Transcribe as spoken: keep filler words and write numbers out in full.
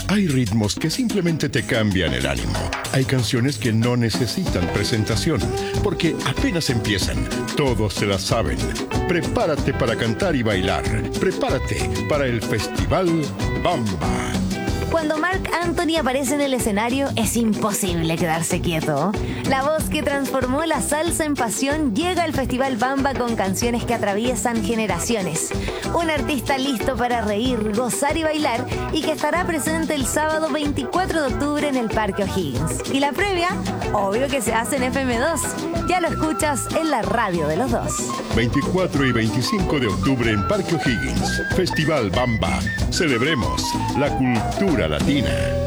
Hay ritmos que simplemente te cambian el ánimo. Hay canciones que no necesitan presentación, porque apenas empiezan, todos se las saben. Prepárate para cantar y bailar. Prepárate para el Festival Bamba. Cuando Marc Anthony aparece en el escenario, es imposible quedarse quieto. La voz que transformó la salsa en pasión llega al Festival Bamba con canciones que atraviesan generaciones. Un artista listo para reír, gozar y bailar, y que estará presente el sábado veinticuatro de octubre en el Parque O'Higgins. Y la previa, obvio que se hace en F M dos. Ya lo escuchas en la radio de los dos. veinticuatro y veinticinco de octubre en Parque O'Higgins. Festival Bamba. Celebremos la cultura latina.